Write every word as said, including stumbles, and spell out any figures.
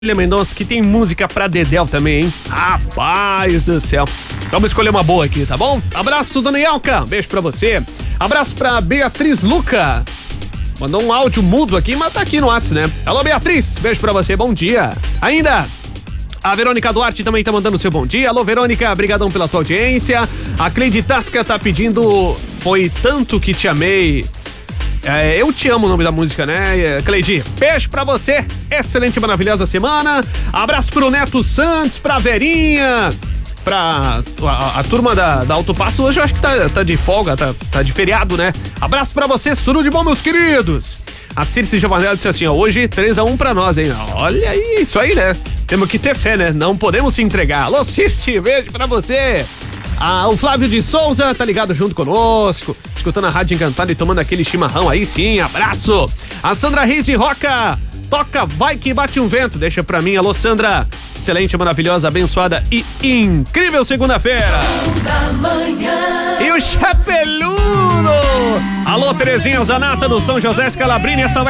Mendonça, que tem música pra Dedéu também, hein? Rapaz do céu. Vamos escolher uma boa aqui, tá bom? Abraço, dona Yelka. Beijo pra você. Abraço pra Beatriz Luca. Mandou um áudio mudo aqui, mas tá aqui no WhatsApp, né? Alô, Beatriz. Beijo pra você. Bom dia. Ainda... A Verônica Duarte também tá mandando seu bom dia. Alô, Verônica, brigadão pela tua audiência. A Cleide Tasca tá pedindo Foi Tanto Que Te Amei. É, eu te amo o nome da música, né, Cleide? Beijo pra você. Excelente, maravilhosa semana. Abraço pro Neto Santos, pra Verinha, pra a, a turma da, da Auto Passo. Hoje eu acho que tá, tá de folga, tá, tá de feriado, né? Abraço pra vocês, tudo de bom, meus queridos. A Circe Giovanelli disse assim, ó, hoje três a um pra nós, hein? Olha aí, isso aí, né? Temos que ter fé, né? Não podemos se entregar. Alô, Circe, beijo pra você. Ah, o Flávio de Souza tá ligado junto conosco, escutando a Rádio Encantada e tomando aquele chimarrão aí sim, abraço. A Sandra Reis de Roca, toca Vai Que Bate um Vento, deixa pra mim. Alô, Sandra, excelente, maravilhosa, abençoada e incrível segunda-feira. E o Chapeludo. Alô, Terezinha Zanata do São José Scalabrini, essa vai